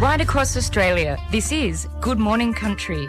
Right across Australia, this is Good Morning Country.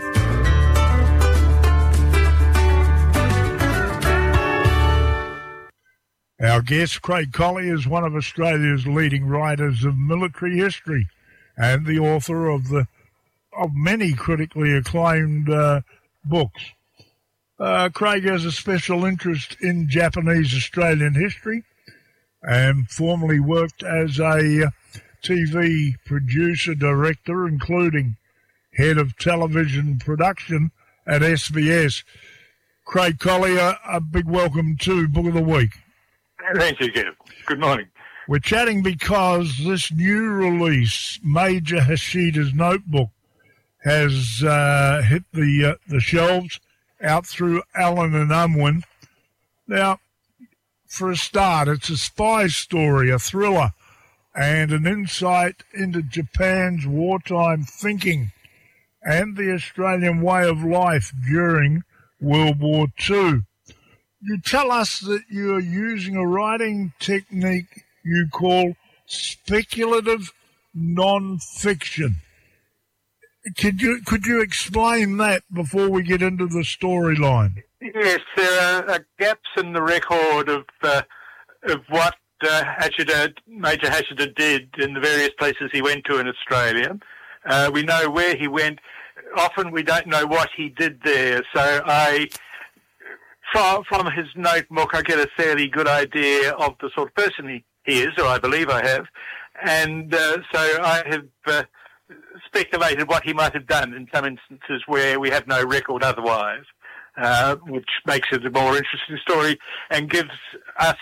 Our guest, Craig Colley, is one of Australia's leading writers of military history and the author of many critically acclaimed books. Craig has a special interest in Japanese-Australian history and formerly worked as a TV producer-director, including head of television production at SBS. Craig Colley, a big welcome to Book of the Week. Thank you, Kev. Good morning. We're chatting because this new release, Major Hashida's Notebook, has hit the shelves out through Allen and Unwin. Now, for a start, it's a spy story, a thriller, and an insight into Japan's wartime thinking and the Australian way of life during World War II. You tell us that you're using a writing technique you call speculative non-fiction. Could you explain that before we get into the storyline? Yes, there are gaps in the record of what Major Hashida did in the various places he went to in Australia. We know where he went. Often we don't know what he did there. So from his notebook, I get a fairly good idea of the sort of person he is, or I believe I have. And so I have speculated what he might have done in some instances where we have no record otherwise, which makes it a more interesting story and gives us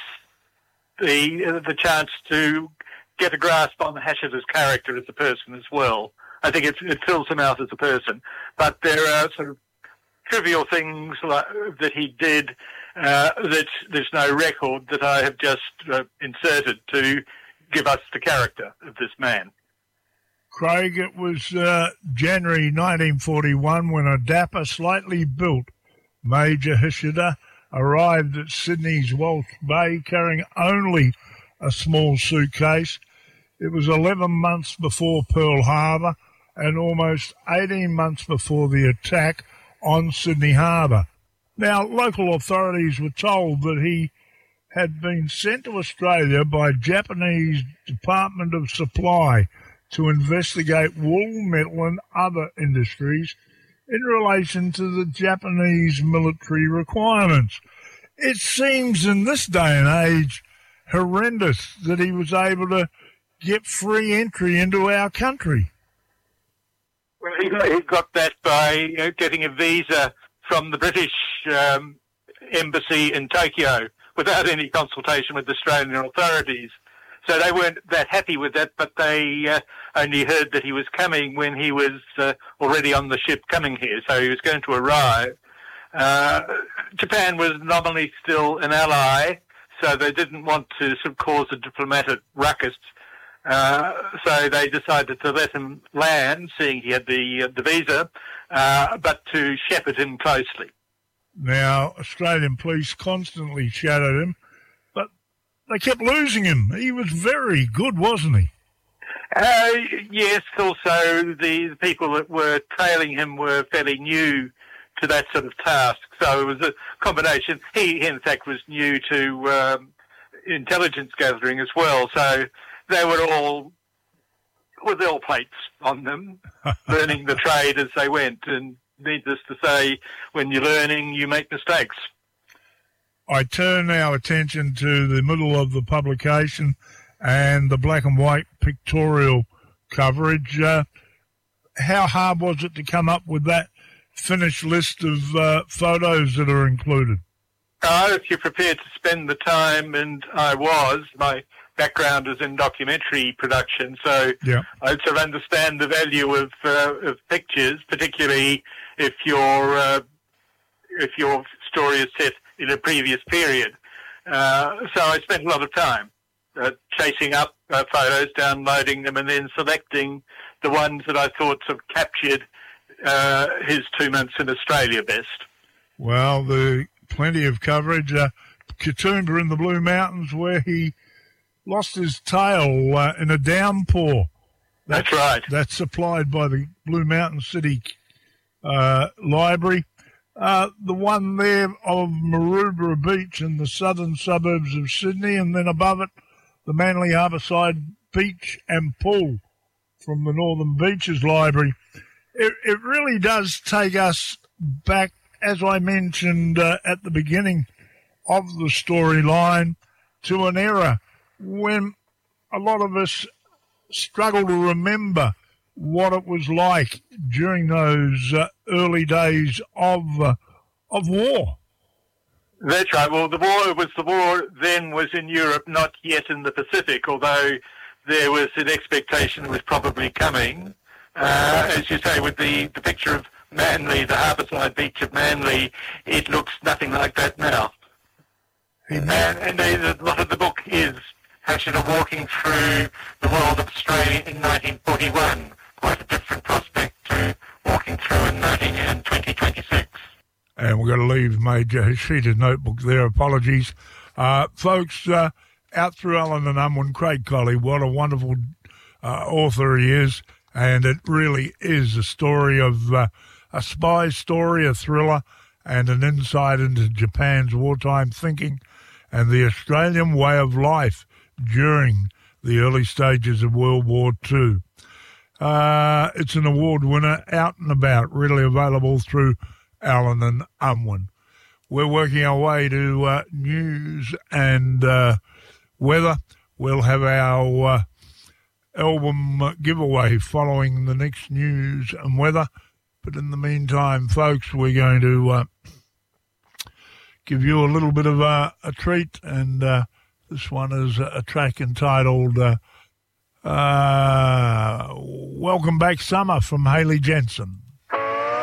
the chance to get a grasp on Hashida's character as a person as well. I think it fills him out as a person. But there are sort of trivial things that he did that there's no record that I have just inserted to give us the character of this man. Craig, it was January 1941 when a dapper, slightly built Major Hashida arrived at Sydney's Walsh Bay carrying only a small suitcase. It was 11 months before Pearl Harbor and almost 18 months before the attack on Sydney Harbour. Now, local authorities were told that he had been sent to Australia by Japanese Department of Supply to investigate wool, metal and other industries in relation to the Japanese military requirements. It seems in this day and age horrendous that he was able to get free entry into our country. Well, he got that by getting a visa from the British embassy in Tokyo without any consultation with Australian authorities. So they weren't that happy with that, but they only heard that he was coming when he was already on the ship coming here, so he was going to arrive. Japan was nominally still an ally, so they didn't want to sort of cause a diplomatic ruckus. So they decided to let him land, seeing he had the visa, but to shepherd him closely. Now, Australian police constantly shadowed him, but they kept losing him. He was very good, wasn't he? Yes, also the people that were trailing him were fairly new to that sort of task. So it was a combination. He in fact, was new to intelligence gathering as well. So they were all with all plates on them, learning the trade as they went. And needless to say, when you're learning, you make mistakes. I turn our attention to the middle of the publication and the black and white pictorial coverage. How hard was it to come up with that finished list of photos that are included? If you're prepared to spend the time, and I was, my background is in documentary production, so yeah. I sort of understand the value of pictures, particularly if your story is set in a previous period. So I spent a lot of time chasing up photos, downloading them, and then selecting the ones that I thought sort of captured his 2 months in Australia best. Well, plenty of coverage. Katoomba in the Blue Mountains, where he lost his tail in a downpour. That's right. That's supplied by the Blue Mountain City Library. The one there of Maroubra Beach in the southern suburbs of Sydney, and then above it, the Manly Harbourside Beach and Pool from the Northern Beaches Library. It really does take us back, as I mentioned at the beginning of the storyline, to an era when a lot of us struggle to remember what it was like during those early days of war. That's right. Well, the war then was in Europe, not yet in the Pacific, although there was an expectation it was probably coming. As you say, with the picture of Manly, the harbourside beach of Manly, it looks nothing like that now. And a lot of the book is Hashida walking through the world of Australia in 1941. Quite a different prospect to walking through in 2026. And we're going to leave Major Hashida's notebook there. Apologies. Folks, out through Allen and Unwin, Craig Colley, what a wonderful author he is. And it really is a story of a spy story, a thriller, and an insight into Japan's wartime thinking and the Australian way of life during the early stages of World War II. It's an award winner, out and about, readily available through Allen and Unwin. We're working our way to news and weather. We'll have our album giveaway following the next news and weather. But in the meantime, folks, we're going to give you a little bit of a treat, and this one is a track entitled Welcome Back Summer from Hayley Jensen.